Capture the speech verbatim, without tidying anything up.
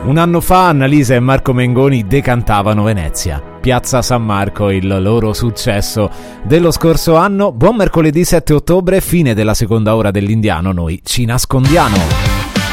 Un anno fa Annalisa e Marco Mengoni decantavano Venezia. Piazza San Marco, il loro successo dello scorso anno. Buon mercoledì sette ottobre, fine della seconda ora dell'Indiano, noi ci nascondiamo.